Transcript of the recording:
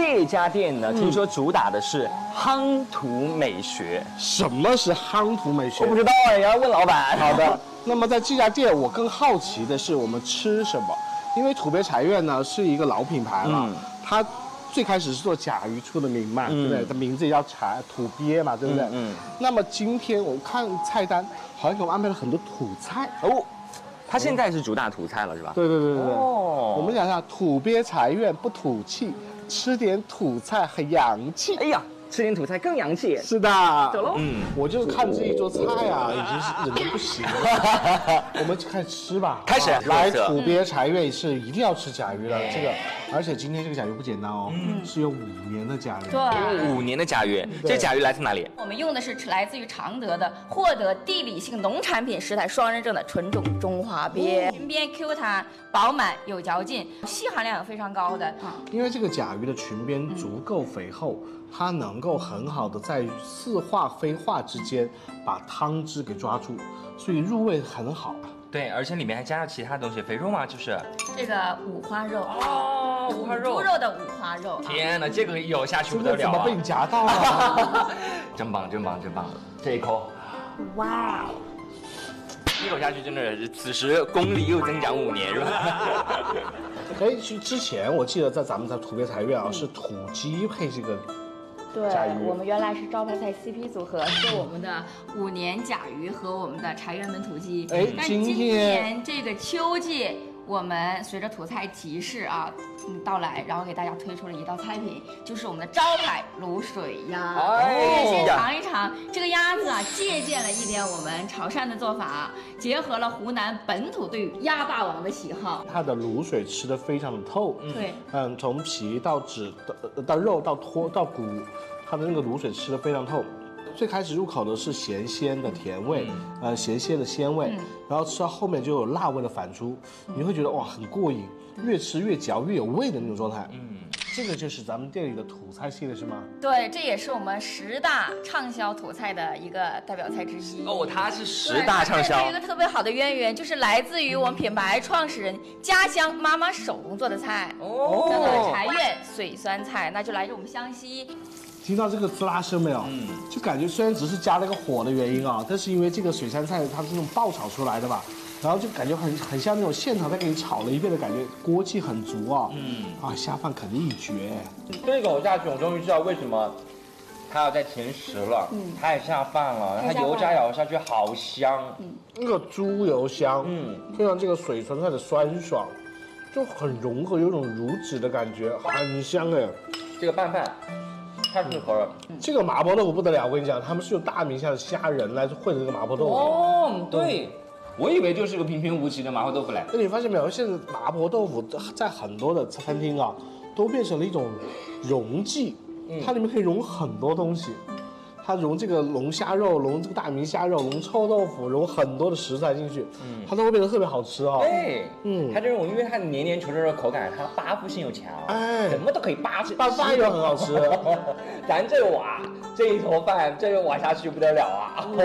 这家店呢，听说主打的是夯土美学。 什么是夯土美学？ 我不知道哎，要问老板。 好的，那么在这家店，我更好奇的是我们吃什么，因为土鳖茶苑呢是一个老品牌了，它最开始是做甲鱼出的名嘛，对不对？它名字也叫土鳖嘛，对不对？那么今天我看菜单，好像给我们安排了很多土菜哦。它现在是主打土菜了，是吧？ 对。哦，我们讲一下土鳖茶苑不土气，吃点土菜很洋气。 哎呀，吃点土菜更洋气。 是的， 走喽。 我就是看这一桌菜啊，已经是忍得不行了。我们就开始吃吧。 开始。 来土鳖茶苑是一定要吃甲鱼的，这个，而且今天这个甲鱼不简单哦，是有5年的甲鱼。 对 ，5年的甲鱼。这甲鱼来自哪里？ 我们用的是来自于常德的获得地理性农产品食材双认证的纯种中华鳖，裙边 Q 弹、饱满有嚼劲，硒含量也非常高的。 因为这个甲鱼的裙边足够肥厚，它能够很好的在似化非化之间把汤汁给抓住，所以入味很好。 对，而且里面还加了其他东西，肥肉吗？就是这个五花肉哦，五花肉， 猪肉的五花肉。 天哪，这个一咬下去不得了怎么被你夹到了？ 真棒！这一口， 哇！ 一口下去真的是，此时功力又增长5年，是吧？ 哎，之前我记得咱们在土鳖茶苑啊，是土鸡配这个。 对，我们原来是招牌菜 CP 组合，是我们的5年甲鱼和我们的茶园焖土鸡。 哎， 但今年这个秋季，我们随着土菜集市到来，然后给大家推出了一道菜品，就是我们的招牌卤水鸭。先尝一尝这个鸭子啊，借鉴了一点我们潮汕的做法，结合了湖南本土对于鸭霸王的喜好。 它的卤水吃得非常的透， 对， 从皮到脂到肉到骨，它的那个卤水吃得非常透。最开始入口的是咸鲜的甜味，咸鲜的鲜味，然后吃到后面就有辣味的反出，你会觉得哇很过瘾，越吃越嚼越有味的那种状态。这个就是咱们店里的土菜系列是吗？ 对，这也是我们10大畅销土菜的一个代表菜之一。 哦，它是10大畅销。 有一个特别好的渊源，就是来自于我们品牌创始人家乡妈妈手工做的菜，叫做茶苑水酸菜，那就来自我们湘西。 听到这个滋啦声没有？就感觉虽然只是加了个火的原因啊，但是因为这个水杉菜它是那种爆炒出来的吧，然后就感觉很像那种现场再给你炒了一遍的感觉，锅气很足啊。下饭肯定一绝。 这口下去，我终于知道为什么它要再填食了，太下饭了，它油炸咬下去好香， 那个猪油香，配上这个水酸菜的酸爽，就很融合，有种乳脂的感觉，很香哎。 这个拌饭太适合了。 这个麻婆豆腐不得了，我跟你讲，他们是用大名下的虾仁来混的这个麻婆豆腐。 哦，对，我以为就是个平平无奇的麻婆豆腐嘞。 那你发现没有？现在麻婆豆腐在很多的餐厅啊，都变成了一种溶剂，它里面可以融很多东西。它融这个龙虾肉，融这个大明虾肉，融臭豆腐，融很多的食材进去，它都会变得特别好吃哦。 对，它这种因为它黏黏稠稠的口感，它扒附性又强，什么都可以扒饭又很好吃。 咱这一坨饭，这一碗下去不得了啊！